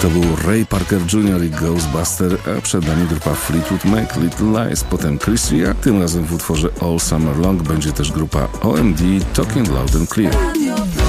To był Ray Parker Jr. i Ghostbuster, a przed nami grupa Fleetwood Mac, Little Lies, potem Chris Ria. Tym razem w utworze All Summer Long będzie też grupa OMD, Talking Loud and Clear.